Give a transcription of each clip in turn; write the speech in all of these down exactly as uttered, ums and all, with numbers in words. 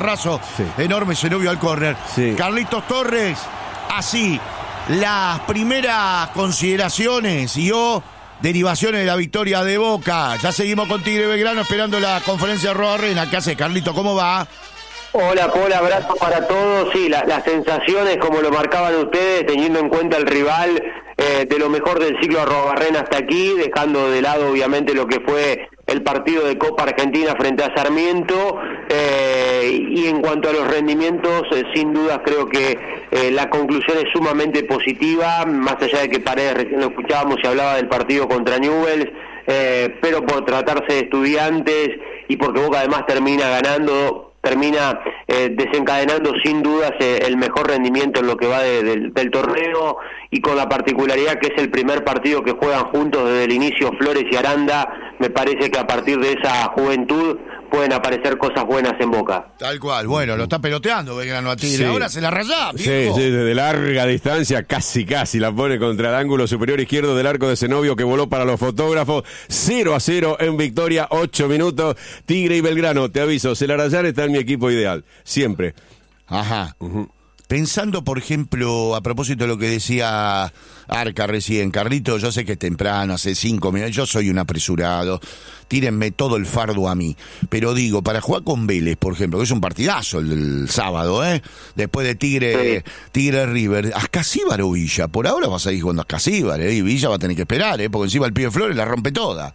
cabezazo sí. enorme, Zenobio al córner. Sí. Carlitos Torres, así, las primeras consideraciones y o derivaciones de la victoria de Boca. Ya seguimos con Tigre Belgrano esperando la conferencia de Arrobarrena. ¿Qué hace, Carlito? ¿Cómo va? Hola, Paul, abrazo para todos. Sí, la, las sensaciones, como lo marcaban ustedes, teniendo en cuenta el rival, eh, de lo mejor del ciclo Arrobarrena hasta aquí, dejando de lado, obviamente, lo que fue el partido de Copa Argentina frente a Sarmiento. Eh, y en cuanto a los rendimientos, eh, sin dudas creo que eh, la conclusión es sumamente positiva, más allá de que Paredes recién lo escuchábamos y hablaba del partido contra Newell's, eh, pero por tratarse de Estudiantes y porque Boca además termina ganando, termina eh, desencadenando sin dudas eh, el mejor rendimiento en lo que va de, de, del torneo, y con la particularidad que es el primer partido que juegan juntos desde el inicio Flores y Aranda. Me parece que a partir de esa juventud pueden aparecer cosas buenas en Boca. Tal cual, bueno, lo está peloteando Belgrano a Tigre, sí. ahora se la rayá, Sí, viejo. sí, desde larga distancia, casi casi la pone contra el ángulo superior izquierdo del arco de Zenobio, que voló para los fotógrafos. Cero a cero en victoria, ocho minutos, Tigre y Belgrano. Te aviso, Celarayán está en mi equipo ideal, siempre. Ajá. Uh-huh. Pensando, por ejemplo, a propósito de lo que decía Arca recién, Carlito, yo sé que es temprano, hace cinco minutos, yo soy un apresurado, tírenme todo el fardo a mí, pero digo, para jugar con Vélez, por ejemplo, que es un partidazo el, el sábado, ¿eh? Después de Tigre, sí. Tigre River, Ascasíbar o Villa, por ahora vas a ir jugando Ascasíbar, ¿eh? Y Villa va a tener que esperar, ¿eh? Porque encima el pibe Flores la rompe toda.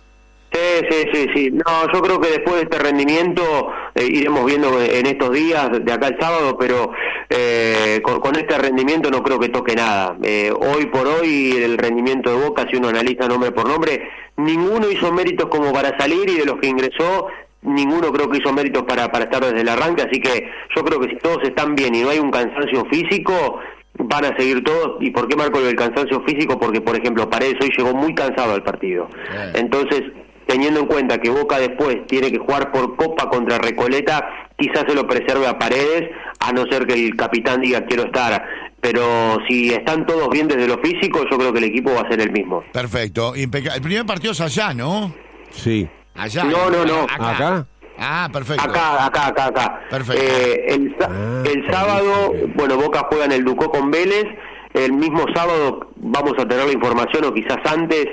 Sí, sí, sí, sí. No, yo creo que después de este rendimiento eh, iremos viendo en estos días, de acá al sábado, pero eh, con, con este rendimiento no creo que toque nada. Eh, hoy por hoy el rendimiento de Boca, si uno analiza nombre por nombre, ninguno hizo méritos como para salir, y de los que ingresó, ninguno creo que hizo méritos para, para estar desde el arranque, así que yo creo que si todos están bien y no hay un cansancio físico, van a seguir todos. ¿Y por qué marco el cansancio físico? Porque, por ejemplo, Paredes hoy llegó muy cansado al partido. Bien. Entonces, teniendo en cuenta que Boca después tiene que jugar por Copa contra Recoleta, quizás se lo preserve a Paredes, a no ser que el capitán diga quiero estar. Pero si están todos bien desde lo físico, yo creo que el equipo va a ser el mismo. Perfecto, impecable. El primer partido es allá, ¿no? Sí. Allá. No, no, no. Acá. ¿Acá? Ah, perfecto. Acá, acá, acá, acá. Perfecto. Eh, el, Ah, el sábado, bueno, Boca juega en el Ducó con Vélez. El mismo sábado vamos a tener la información, o quizás antes,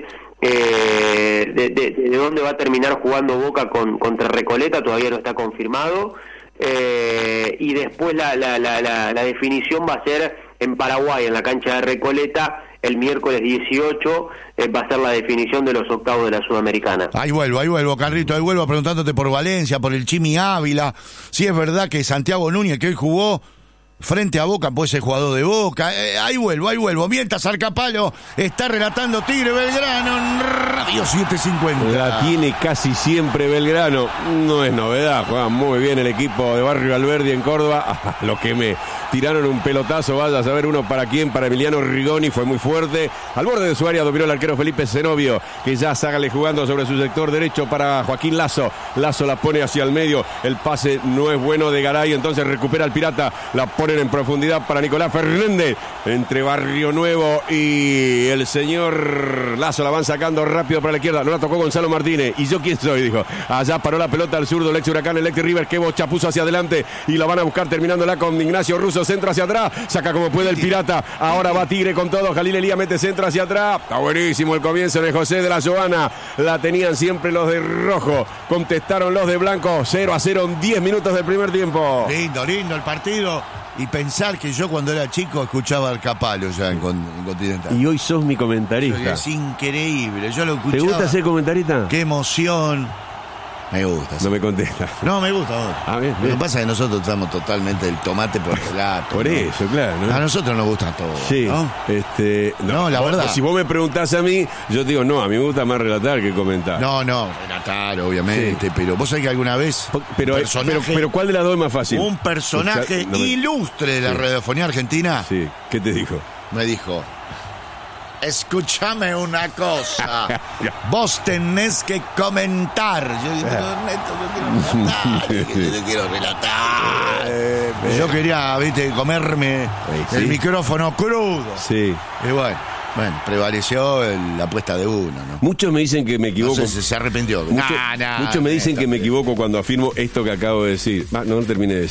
eh, de, de, de dónde va a terminar jugando Boca con, contra Recoleta. Todavía no está confirmado. Eh, y después la, la, la, la, la definición va a ser en Paraguay, en la cancha de Recoleta. El miércoles dieciocho eh, va a ser la definición de los octavos de la Sudamericana. Ahí vuelvo, ahí vuelvo, Carlito, ahí vuelvo preguntándote por Valencia, por el Chimi Ávila. Si es verdad que Santiago Núñez, que hoy jugó frente a Boca, puede ser jugador de Boca. Eh, ahí vuelvo, ahí vuelvo. Mientras Arcapalo está relatando Tigre Belgrano en Radio siete cincuenta. La tiene casi siempre Belgrano. No es novedad, juega muy bien el equipo de Barrio Alberdi en Córdoba. Lo que me tiraron un pelotazo, vaya a saber uno para quién, para Emiliano Rigoni, fue muy fuerte. Al borde de su área dominó el arquero Felipe Zenobio, que ya sale jugando sobre su sector derecho para Joaquín Lazo. Lazo la pone hacia el medio, el pase no es bueno de Garay, entonces recupera el Pirata, la ponen en profundidad para Nicolás Fernández, entre Barrio Nuevo y el señor Lazo, la van sacando rápido para la izquierda, no la tocó Gonzalo Martínez. ¿Y yo quién soy? Dijo. Allá paró la pelota al zurdo, el ex Huracán, el ex River, que bocha puso hacia adelante y la van a buscar terminándola con Ignacio Russo, centro hacia atrás, saca como puede el Pirata, ahora va Tigre con todo, Jalil Elías mete centro hacia atrás, está buenísimo el comienzo de José de la Giovanna, la tenían siempre los de rojo, contestaron los de blanco, cero a cero en diez minutos del primer tiempo. Lindo, lindo el partido. Y pensar que yo cuando era chico escuchaba al Capalo ya en, Con- en Continental. Y hoy sos mi comentarista. Es increíble, yo lo escuchaba. ¿Te gusta ser comentarista? Qué emoción. Me gusta. Sí. No me contesta. No, me gusta. Vos. Ah, bien, Lo bien. que pasa es que nosotros estamos totalmente del tomate por relato. Por ¿no? eso, claro, ¿no? A nosotros nos gusta todo. Sí, ¿no? este, No, la vos- verdad. Si vos me preguntás a mí, yo te digo, no, a mí me gusta más relatar que comentar. No, no, relatar, obviamente, Sí. pero vos sabés que alguna vez pero, un pero, pero ¿cuál de las dos es más fácil? un personaje No me- ilustre de la Sí. radiofonía argentina Sí, ¿qué te dijo? me dijo: escúchame una cosa, vos tenés que comentar. Yo digo, pero Ernesto, yo quiero relatar. Dije, yo quiero relatar. Eh, Yo quería, viste, comerme Sí. el micrófono crudo. Sí. Y bueno, bueno, prevaleció el- la apuesta de uno, ¿no? Muchos me dicen que me No equivoco. sé si se arrepintió. Mucho- Nah, nah, muchos me dicen Ernesto, que me pero- equivoco cuando afirmo esto que acabo de decir. Va, no, no terminé de decir.